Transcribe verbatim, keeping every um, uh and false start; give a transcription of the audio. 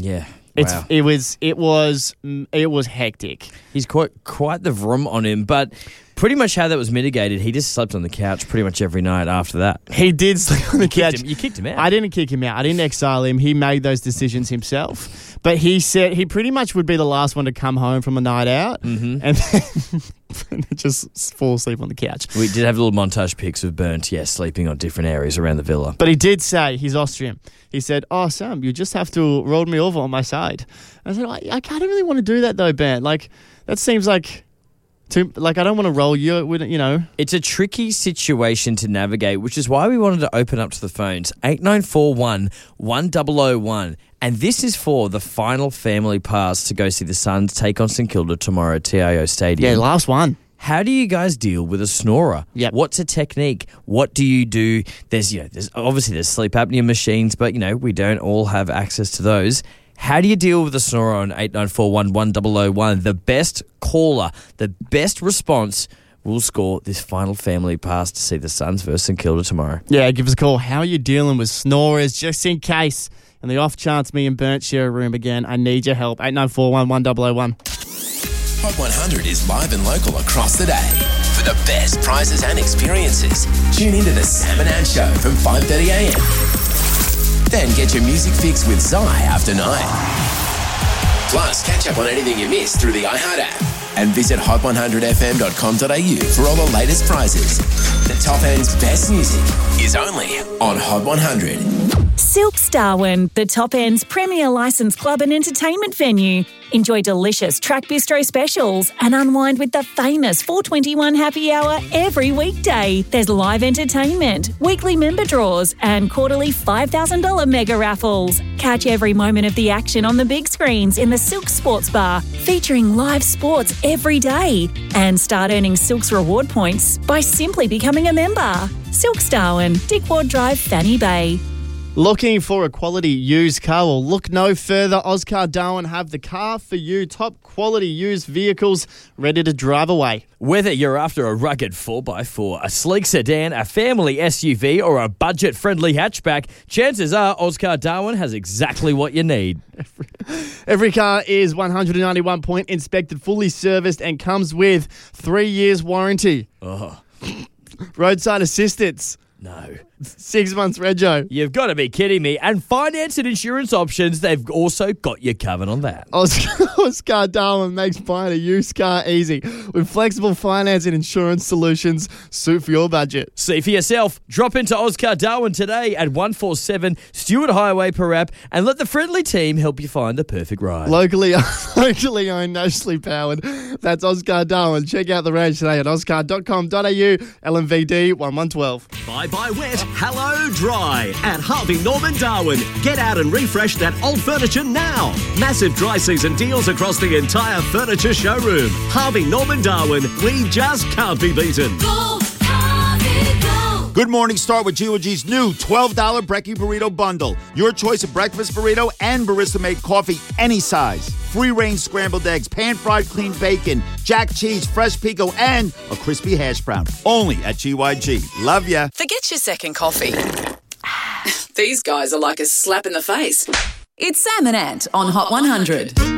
Yeah. It's Wow. it was it was it was hectic. He's quite quite the vroom on him, but pretty much how that was mitigated, he just slept on the couch pretty much every night after that. He did sleep on the Kicked couch. him- you kicked him out. I didn't kick him out. I didn't exile him. He made those decisions himself. But he said he pretty much would be the last one to come home from a night out Mm-hmm. and then just fall asleep on the couch. We did have little montage pics of Burnt, yes, sleeping on different areas around the villa. But he did say, he's Austrian. He said, "Oh, Sam, you just have to roll me over on my side." I said, I, I can't really want to do that though, Ben. Like, that seems like, too, like I don't want to roll you, with, you know. It's a tricky situation to navigate, which is why we wanted to open up to the phones. eight nine four one, one zero zero one. And this is for the final family pass to go see the Suns take on St Kilda tomorrow at T I O Stadium. Yeah, last one. How do you guys deal with a snorer? Yep. What's a technique? What do you do? There's, you know, there's obviously there's sleep apnea machines, but you know, we don't all have access to those. How do you deal with a snorer on eight nine four one, one zero zero one? The best caller, the best response will score this final family pass to see the Suns versus St Kilda tomorrow. Yeah, give us a call. How are you dealing with snorers, just in case? And the off chance me and Burnt share a room again, I need your help. eight nine four one, one zero zero one. Hot one hundred is live and local across the day. For the best prizes and experiences, tune into the Sam and Ann Show from five thirty a m. Then get your music fix with Zai after nine. Plus, catch up on anything you missed through the iHeart app. And visit hot one hundred f m dot com dot a u for all the latest prizes. The top end's best music is only on Hot one hundred. Silks Darwin, the Top End's premier licensed club and entertainment venue. Enjoy delicious track bistro specials and unwind with the famous four twenty-one happy hour every weekday. There's live entertainment, weekly member draws and quarterly five thousand dollars mega raffles. Catch every moment of the action on the big screens in the Silks Sports Bar, featuring live sports every day. And start earning Silks reward points by simply becoming a member. Silks Darwin, Dick Ward Drive, Fanny Bay. Looking for a quality used car? Well, look no further. Oscar Darwin have the car for you. Top quality used vehicles ready to drive away. Whether you're after a rugged four by four, a sleek sedan, a family S U V, or a budget-friendly hatchback, chances are Oscar Darwin has exactly what you need. Every car is one hundred ninety-one point inspected, fully serviced, and comes with three years warranty. Oh, Roadside assistance. no. Six months rego. You've got to be kidding me. And finance and insurance options, they've also got you covered on that. Oscar, Oscar Darwin makes buying a used car easy with flexible finance and insurance solutions suit for your budget. See for yourself. Drop into Oscar Darwin today at one forty-seven Stewart Highway Parap and let the friendly team help you find the perfect ride. Locally, locally owned, nationally powered. That's Oscar Darwin. Check out the range today at oscar dot com dot a u. L M V D one one one two. Bye bye wet, hello dry. At Harvey Norman Darwin, get out and refresh that old furniture now. Massive dry season deals across the entire furniture showroom. Harvey Norman Darwin, we just can't be beaten. Go, Harvey, go. Good morning. Start with G O G's new twelve dollars Brekkie Burrito Bundle. Your choice of breakfast burrito and barista-made coffee, any size. Free-range scrambled eggs, pan-fried clean bacon, jack cheese, fresh pico, and a crispy hash brown. Only at G Y G. Love ya. Forget your second coffee. These guys are like a slap in the face. It's Sam and Ant on Hot one hundred.